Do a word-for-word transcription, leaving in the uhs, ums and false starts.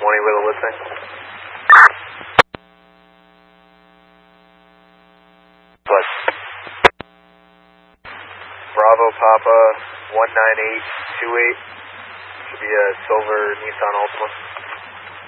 twenty with a listing. Plus. Bravo Papa one nine eight two eight. Should be a silver Nissan Altima.